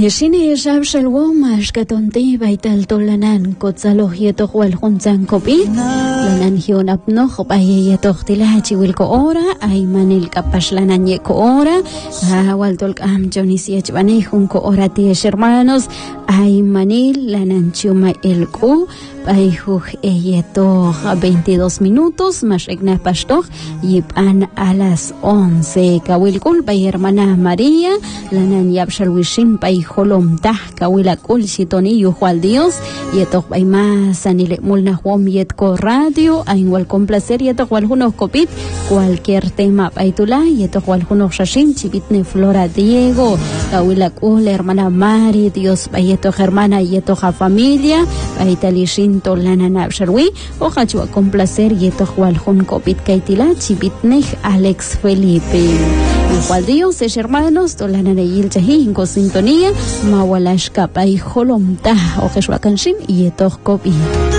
Yeshine Shabshalom Ashkatonti Baital Tolanan Kotzalo Yeto Walhunzan Kopi Lanan Hion Abnoch Baye Yeto Tilachi Wilko Ora Aymanil Kapaslanan Yeko Ora Waltol Am Jonis Yechbanejun Ko Ora Ties Hermanos Aymanil Lanan Chuma Elko Bayhuj Yeto 22 minutos Mashegna Pastoch Yipan a las 11 Kawilkul Bay Hermana María Lanan Yabshalwishin Bay Holom Tah Kawilakul Shitoni Yujual Dios Yetok Bay Más Anile Mulna Juom Yetko Radio Ainwal complacer Yetok Waljunos Kopit cualquier tema Baitula Yetok Waljunos Shashin Chipitne Flora Diego Kawilakul Hermana Mari Dios Bayetok Hermana Yetok Familia Baitalishin Tolana Nabsharwi Ojachua complacer Yetok Waljun Kopit Kaitila Chipitnech Alex Felipe Igual Dios es hermanos Tolana Neyil Chahi Inko Sintonía Mawalashka Pai Holomta Ojeshwa Kanshin Yetok Kopit